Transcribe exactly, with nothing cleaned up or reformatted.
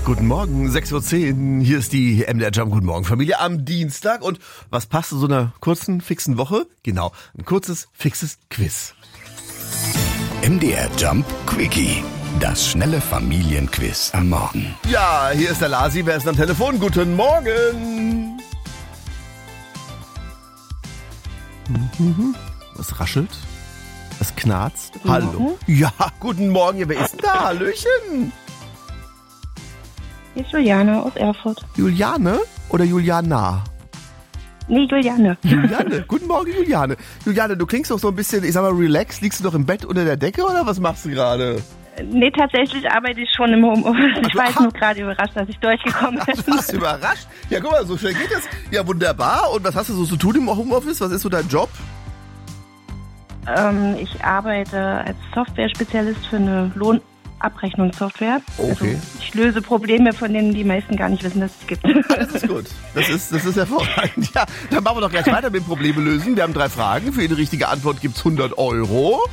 Guten Morgen, sechs Uhr zehn, hier ist die M D R Jump. Guten Morgen, Familie, am Dienstag. Und was passt zu so einer kurzen, fixen Woche? Genau, ein kurzes, fixes Quiz. M D R Jump Quickie, das schnelle Familienquiz am Morgen. Ja, hier ist der Lasi, wer ist am Telefon? Guten Morgen. Mhm. Was raschelt? Was knarzt? Guten Hallo. Morgen. Ja, guten Morgen, wer ist denn da? Hallöchen. Hier ist Juliane aus Erfurt. Juliane oder Juliana? Nee, Juliane. Juliane, guten Morgen Juliane. Juliane, du klingst doch so ein bisschen, ich sag mal, relaxed. Liegst du doch im Bett unter der Decke oder was machst du gerade? Nee, tatsächlich arbeite ich schon im Homeoffice. Ich Ach, war ah. jetzt nur gerade überrascht, dass ich durchgekommen bin. Du warst überrascht? Ja, guck mal, so schnell geht das. Ja, wunderbar. Und was hast du so zu tun im Homeoffice? Was ist so dein Job? ähm, ich arbeite als Software-Spezialist für eine Lohnabrechnungssoftware. Okay. Also ich löse Probleme, von denen die meisten gar nicht wissen, dass es gibt. Das ist gut. Das ist, das ist hervorragend. Ja, dann machen wir doch gleich weiter mit Probleme lösen. Wir haben drei Fragen. Für jede richtige Antwort gibt's hundert Euro.